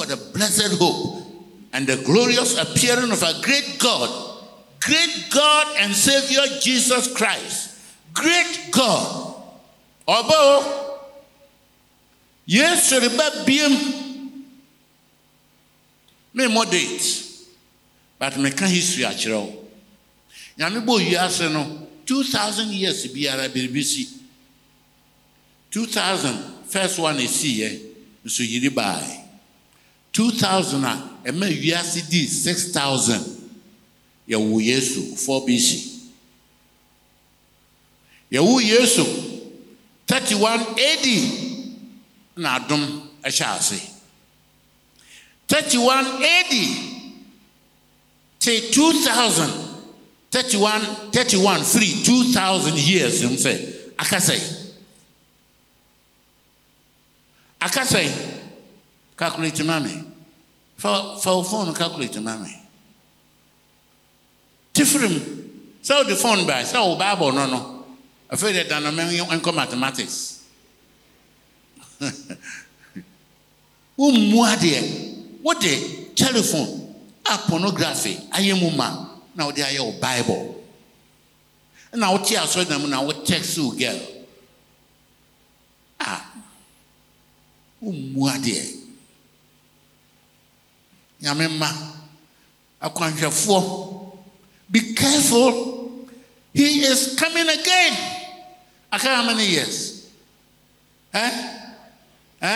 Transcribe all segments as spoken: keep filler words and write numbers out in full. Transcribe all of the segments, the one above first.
for the blessed hope and the glorious appearing of our great God, great God and Savior Jesus Christ. Great God. Obo, yes, reba biem. Me more date, but me can history achiro. Yami bo yase no two thousand years biara biribisi. Two thousand first one is here, so yiri buy. Two thousand a ema yase di six thousand. Yawu Yesu four B C. Yawu Yesu thirty-one A D na adom ehya thirty-one A D say two thousand thirty-one thirty-one free two thousand years him say akasai akasai calculate mami for for phone calculate mami different so the phone by so Bible no no afraid that na me enko mathematics ummu ade what the telephone a pornography ayemuma na wo dey aye Bible na wo tia so na mu na wo text you girl ah ummu ade nyamema akwanhwefo. Be careful. He is coming again. After how many years? Huh? Huh?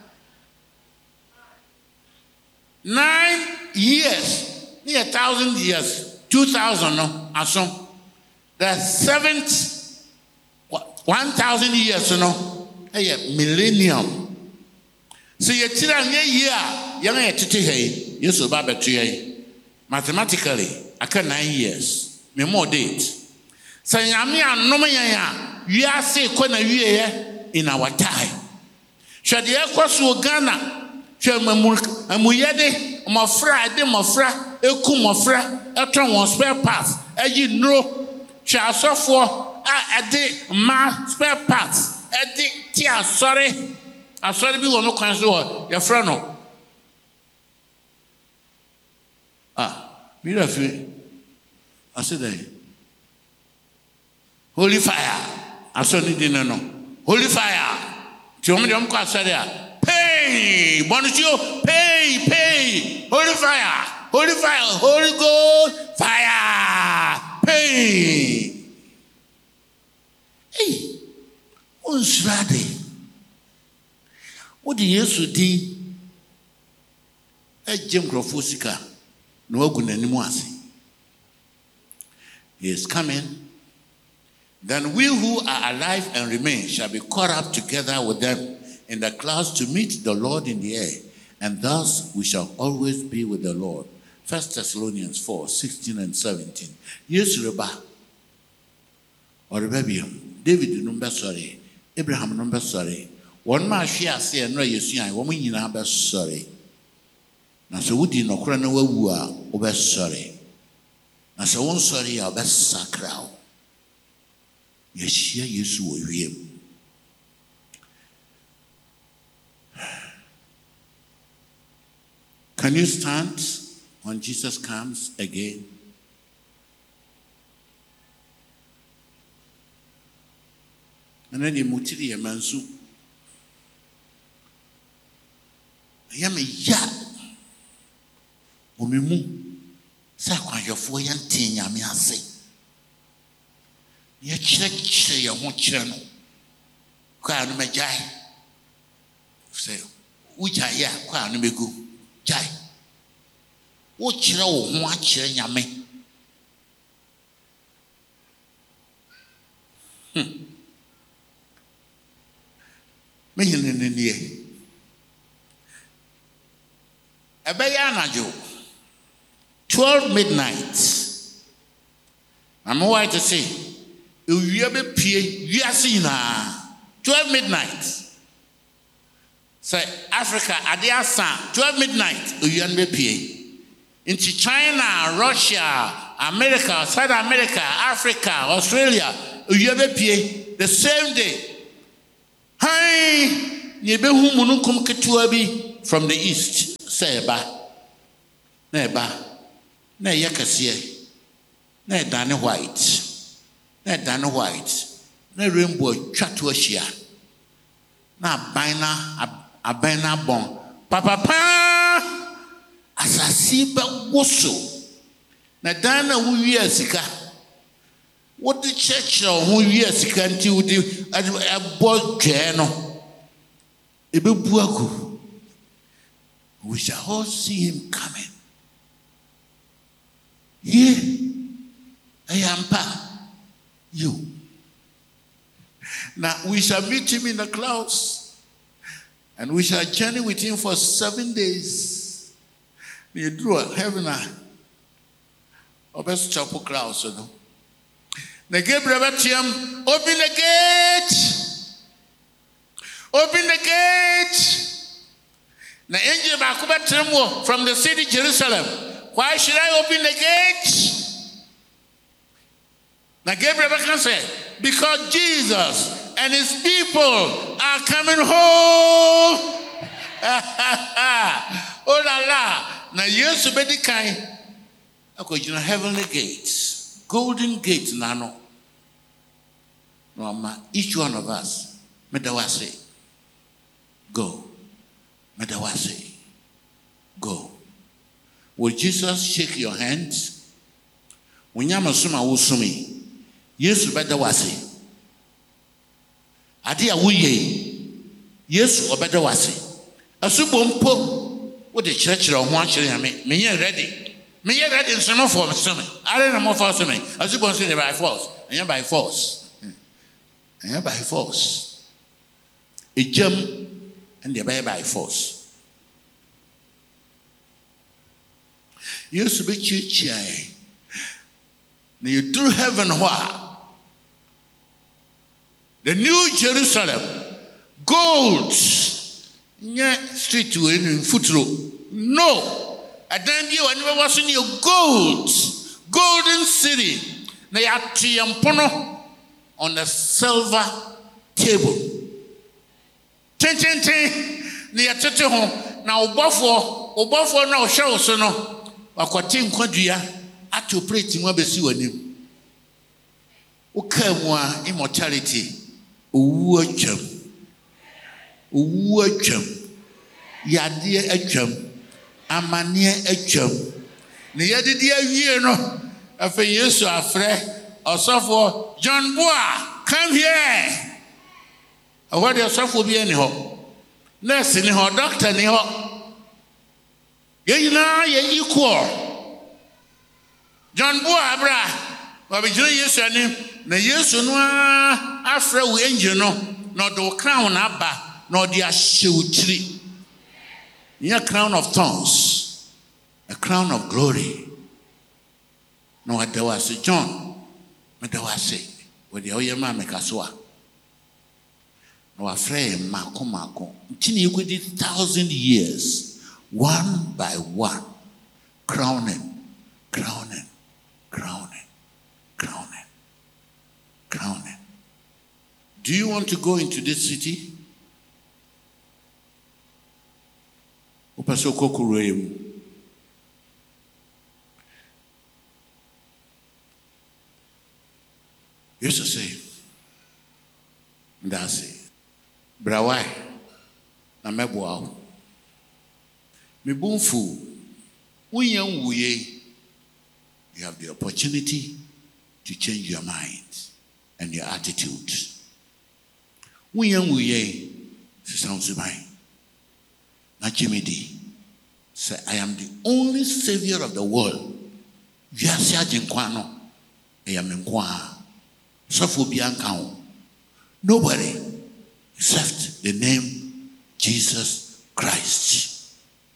Nine years. Near a thousand years. Two thousand, no? Asom. The seventh, one thousand years, no? Hey, millennium. So you're telling me, yeah, you're going to take yes, about to mathematically. Aka nine years. Me more date. Say yami anoma ya we are say kwa na wie in our time. Hwede ekwaso Ghana. Hwe amuyede mofra de mofra eku mofra eton won spare parts. Eyi nro hwe asofo a ede ma spare parts. Ede ti asore. Asore bi wo no kwan so ye fra no. Ah I said, holy fire. I saw it in no. Holy fire. Pay. Bonjour. Pay. Pay. Holy fire. Holy fire. Holy Ghost. Fire. Pay. Hey. What's ready? What do you do? A Jim Crofusika. No good anymore. He is coming. Then we who are alive and remain shall be caught up together with them in the clouds to meet the Lord in the air, and thus we shall always be with the Lord. First Thessalonians four, sixteen and seventeen. Yes, Reba. Or Rebebium. David number sorry. Abraham number sorry. One man share say and no yesu woman in number sorry. Na so wudi no kora na wawu a obe sorry. Na so won sorry a obe sakra. Yeshia Yesu wo wiem. Can you stand when Jesus comes again? And then the mutiri emansu. Ayame ya. Omimu. Sa kwanjofo yantin nyame ase. Ye chire chire ye ho chire no. Kwa no megai. Say, uja ya kwa no megu. Jai. Wo chire wo ho a chire nyame. Hmm. Me yin ne ne. Ebeya anajo. twelve midnight. I'm white to say, you be pie, you are seen twelve midnight. Say Africa, Adiasa, twelve midnight, you are be pie. Into China, Russia, America, South America, Africa, Australia, you are be pie. The same day. Hi, you be humunukum ketuabi from the east. say ba na ba na ye kese na dane white na dane white na rainbow twa to ahia na abana abana bon papa pa asasi ba woso na dana wo wi asika wo de church ho wi asika nti wo de abo twa no ebebu agu we shall all see him coming. Here I am pa you. Now we shall meet him in the clouds and we shall journey with him for seven days. You drew a heaven or best chapel clouds. The Gabriel open the gate. Open the gate. The angel Bakuba from the city Jerusalem. Why should I open the gate? Now Gabriel can say, because Jesus and his people are coming home. Oh la la. Now yes, to be the kind. Okay, you know, heavenly gates, golden gates, nano. No, each one of us, medawase, go. Medawase, go. Will Jesus shake your hands? When yamasuma usumi, Yesu bedawase. Adi awuye, Yesu obedawase. Asubompo, what the church or one children me, me ready. Me ready in some form, some. I don't know more for some. Asubon say by force, and by force. And by force. A gem. And they buy by force. You used to be church. Now you do heaven what? The New Jerusalem, gold. Yeah, street to in foot road. No, I don't you never was in your gold, golden city. They are triumpono on the silver table. Ten ten ten, near Tete home. Now, Buffalo, or Buffalo now shows so no. Aquatin quadria at your prating what be on him. Ukamwa immortality. Uwacham. Uwacham. Yadia echam. Amania echam. Near the dear year no. After years to afraid or so for John Bois, come here. What do you suffer be anyhow? Nurse in her doctor in her. You know, you're equal. John Boabra, but we join you, son. The years no after we angel no, nor the crown abba, nor the shield tree. Near crown of thorns, a crown of glory. No, what there was a John, what there was a, what the old man make us walk. No afraid mako mako. Until you could thousand years, one by one, crowning, crowning, crowning, crowning, crowning. Do you want to go into this city? Upasoko kuruemu. Used to say, that's it. Brawai na meboa me bonfu unyan wuye. You have the opportunity to change your mind and your attitude. Unyan wuye sounds mine. Na Jimidi say I am the only savior of the world. Yes, Kwano. I am in Kwa. Sofubiankao. Nobody except the name Jesus Christ.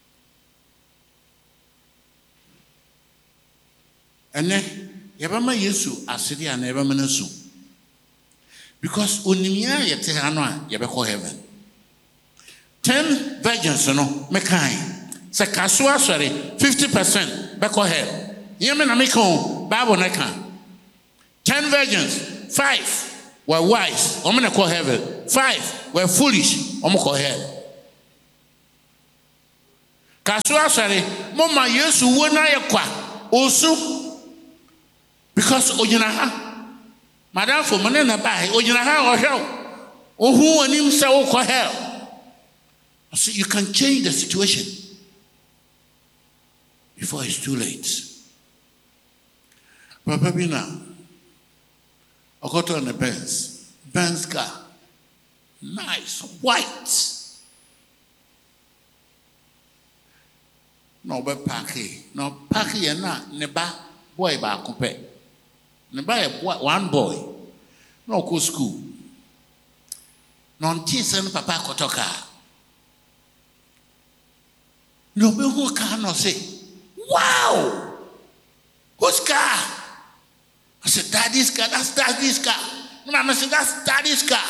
And then, Yabama Yesu, Asiria, and Yabamanasu. Because Unimia Yatehana, Yabako heaven. Ten virgins, no, Mekai. Sakasua, sorry, fifty percent, Bako heaven. Yemen Amiko, Bible Neka. Ten virgins, five were wise, I'm going to call heaven. Five were foolish, I'm going to call hell. Kasua sorry, Mama Yesu wona yekwa osu because ojina Madam for money na buy ojina ha ohwe ohu anim se wo ko hell. So you can change the situation before it's too late. Papa Bina Okoto on the Benz Benz car nice white no be parky no parky na ne ba boy ba kompe ne ba one boy no go school no ntisen papa kotoka no be who car no say wow whose car. I said, Daddy's car, that's Daddy's car. Mama said, that's Daddy's car.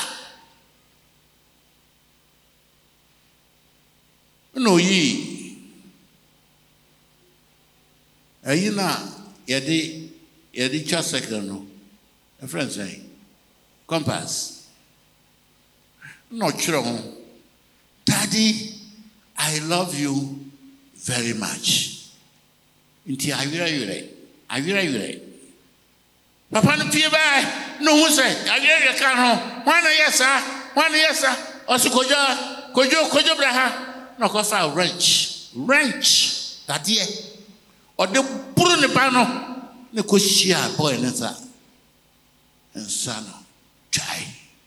No, ye. Are you not? Yadi, Yadi Chasaka, no. A friend say, compass. Not sure. Daddy, I love you very much. Inti Avira Yure. Avira Yure. Papa no pie ba no hu se awie ka ho wan yesa wan yesa osukojo kojo kojo bra ha no ko fa wrench wrench dadie ode buru ne ba no ne ko hia boy ne sa ensano chai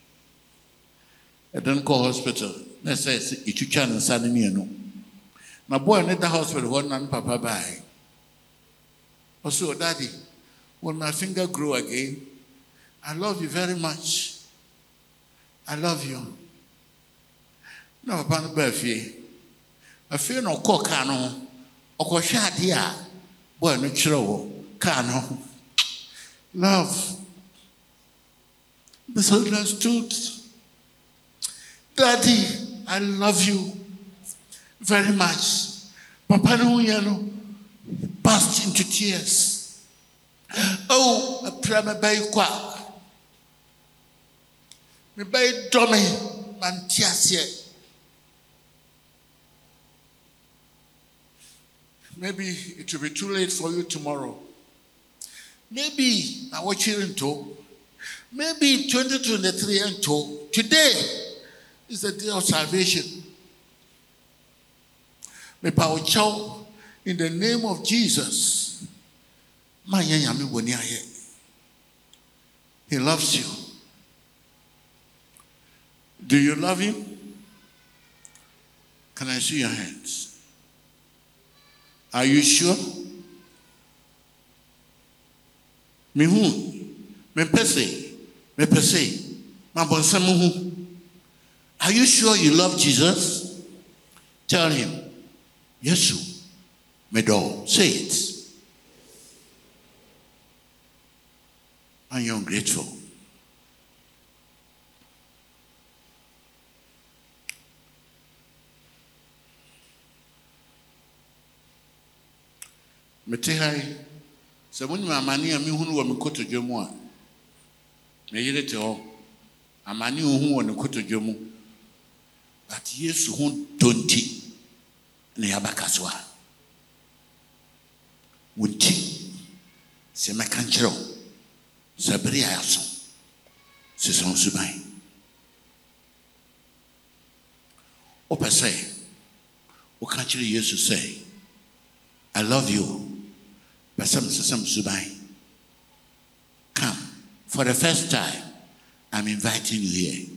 e don ko hospital ne say itucha ne sa ne mienu na boy ne da hospital ho na papa bai oso daddy. Will my finger grow again? I love you very much. I love you. No, Papa Buffy. I feel no cock cano. Or shadia. Boy, no chro. Cano. Love. Misunderstood. Daddy, I love you very much. Papa no yano burst into tears. Oh, a prima bay qua. Me bay dummy, mantiasia. Maybe it will be too late for you tomorrow. Maybe I watch you into. Maybe twenty twenty-three and two. Today is the day of salvation. Me power chow in the name of Jesus. He loves you. Do you love him? Can I see your hands? Are you sure? Me who? Me pese. Me pese. Ma bonsamu. Are you sure you love Jesus? Tell him. Yesu. Me do. Say it. And you're ungrateful. Metehai, so when my money and me who were Mikoto Jomo, may you tell a man who were Mikoto Jomo, but yes, who don't tea, Neabakaswa. Would tea, say my country. Sabri aso se son subai o pese o ka kire Yesu say I love you pasam sesam subai come for the first time I'm inviting you here.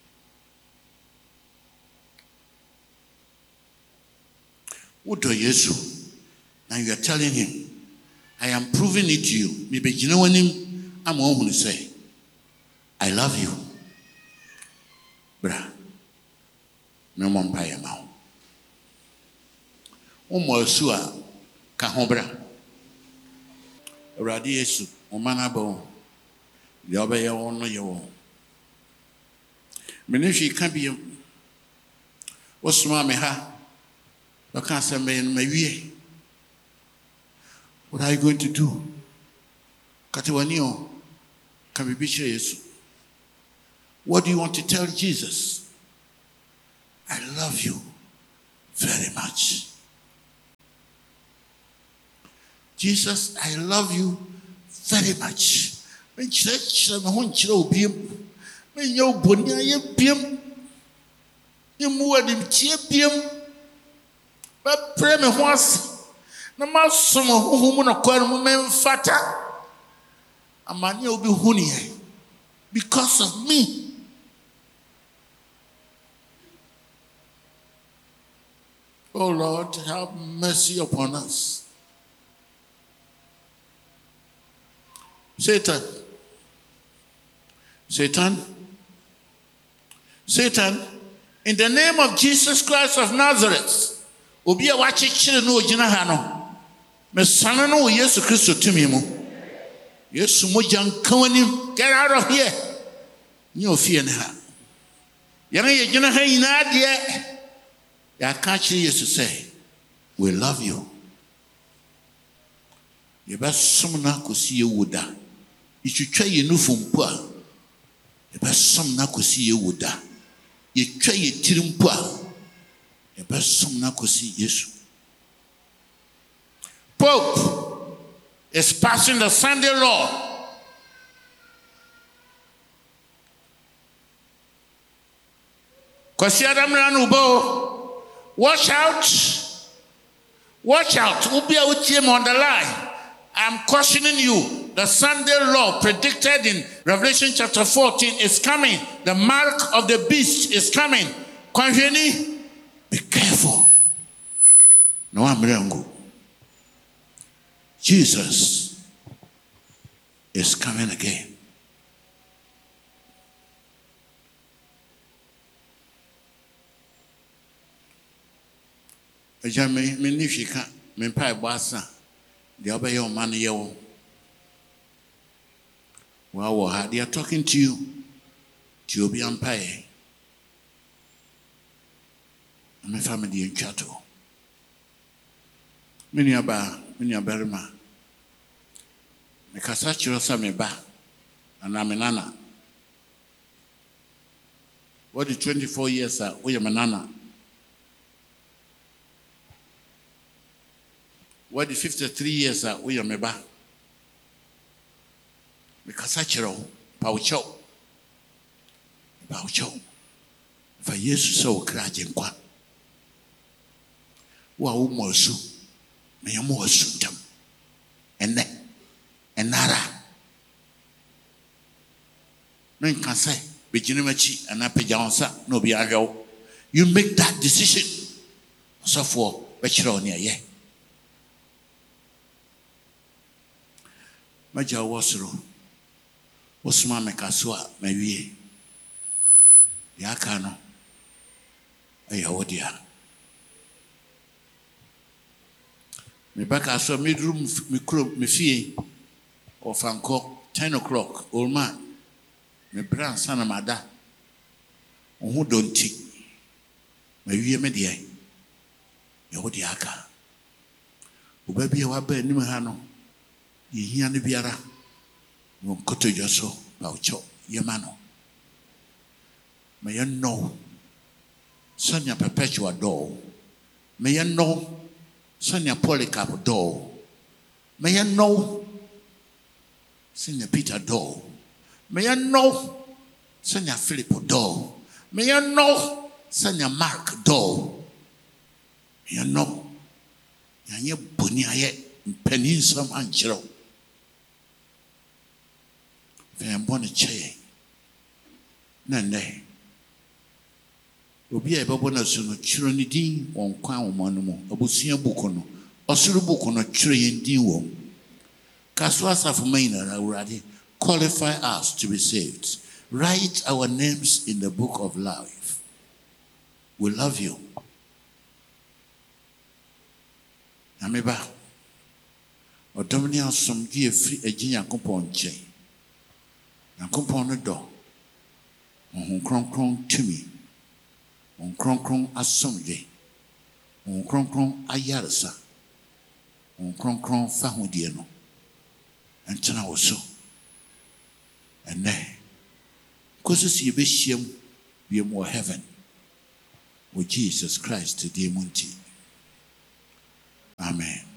Udo Yesu and you are telling him I am proving it to you me be jina wanim I'm going to say, I love you. Bra. No one pay a mouth. Umo sua kahobra. Radi Yesu, Omanabo. The obey your own your own. Minishi can't be what's mammy ha? The cancer man may be. What are you going to do? Katiwanio. Can we be serious? What do you want to tell Jesus? I love you very much. Jesus, I love you very much. When church, I'm going to be when you're born, you're beam. You move him, cheap but pray me once. No more some who will not call me fatter. A man will be honey because of me. Oh Lord, have mercy upon us. Satan, Satan, Satan, in the name of Jesus Christ of Nazareth, obi a wachichire no ogina ha no, me sane no Yesu Kristo tumi mu. Yesu moja nkawanim, get out of here. Nyo ofie ne ha. Yana ye gina ha ina de. Ya ka chire Yesu say, we love you. Ye ba som na kosi ye wuda. Itwitwa ye nufu mpo a. Ye ba som na kosi ye wuda. Ye twa ye tiri mpo a. Ye ba som na kosi Yesu. Pope is passing the Sunday law. Kwasi Adam Ranubo. Watch out. Watch out. Ubi Utiem on the line. I'm cautioning you. The Sunday law predicted in Revelation chapter fourteen is coming. The mark of the beast is coming. Kwanjeni, be careful. No amrengo. Jesus is coming again. Ajame menifika mempa ebasa de obeye o man yewo. Wow, they are talking to you. To obi ampae. My family in Chato. Many aba, many aberma. Me kasa chiro sa me ba. Ana me nana. What the twenty-four years are, we are nana. What the fifty-three years are, we are me ba. Me kasa chiro, paucho. Paucho. Fa Yesu so kra jenkwa. Wa wo mosu. Me yo mosu tam. Enne. Enara. No can say, Bijinimachi and Apajansa, no be a. You make that decision. So for Bechironia, yeah. Maja wasro. Osma mekaswa, maybe. Yakano. Ayawodia. Me back as a mid room, me crow, me fee, or Franco, ten o'clock, old man. Me brand son of Mada. Who don't take me, we media. Yodiaka. Who baby, a wabber, Nimahano. Ye hear the biara. Won't cut to your so, Paucho, Yamano. May you know, Sonia Perpetua door. May you know, Sonia Polycarp door. May you know, Sonia Peter door. May you know, Sonia Philip door. May you know, Sonia Mark door. May you know, Yanya Bunia yet, Peninsula Angelo. If I am born a chair, Nande. Obi a babona suno chiro ni din won kwan wo mono abusia buku no osuru buku no chiro yen din wo kaso asafo maina awurade qualify us to be saved. Write our names in the book of life. We love you. Ameba odomni asom gi efri aginya kompon che yankopon no do ohun kronkron tumi on kronkron asomje on kronkron ayarsa on kronkron fahudie no entena woso ene koso si be hiem be mo heaven with Jesus Christ today munti. Amen.